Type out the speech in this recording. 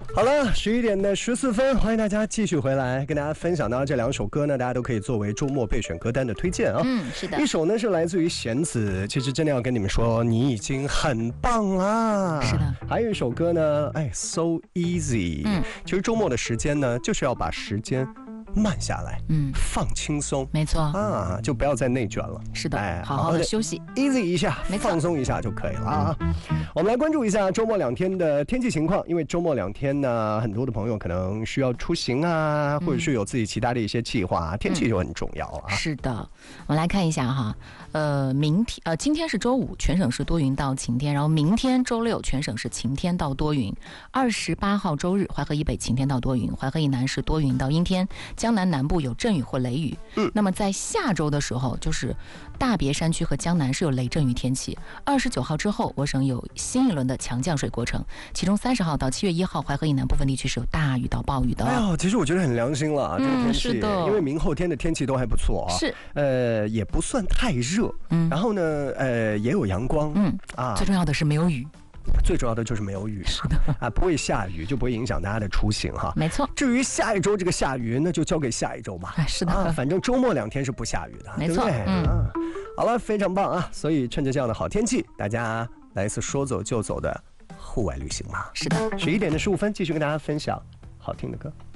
好了，11:14，欢迎大家继续回来，跟大家分享到这2首歌呢，大家都可以作为周末备选歌单的推荐啊。 是的。 一首呢是来自于弦子，其实真的要跟你们说，你已经很棒啦。 是的。 还有一首歌呢，So Easy。其实周末的时间呢，就是要把时间慢下来，放轻松， 没错啊，就不要再内卷了。 是的，好好的休息 ，easy 一下，放松一下就可以了啊。我们来关注一下周末2天的天气情况，因为周末2天呢，很多的朋友可能需要出行啊，或者是有自己其他的一些计划，天气就很重要啊。 是的，我们来看一下哈，今天是周五，全省是多云到晴天，然后明天周六全省是晴天到多云。28号周日，淮河以北晴天到多云，淮河以南是多云到阴天。江南南部有阵雨或雷雨。那么在下周的时候，就是大别山区和江南是有雷阵雨天气。29号之后，我省有新一轮的强降水过程，其中30号到7月1号，淮河以南部分地区是有大雨到暴雨的。 哎呦，其实我觉得很良心了，这个天气， 是的， 因为明后天的天气都还不错啊， 是， 也不算太热，然后呢，也有阳光， 最重要的是没有雨。 最主要的就是没有雨， 是的啊，不会下雨，就不会影响大家的出行哈。 没错。 至于下一周这个下雨，那就交给下一周吧。 是的， 反正周末2天是不下雨的， 没错。 对不对？好了，非常棒啊！所以趁着这样的好天气，大家来一次说走就走的户外旅行嘛。 是的。 11:15，继续跟大家分享好听的歌。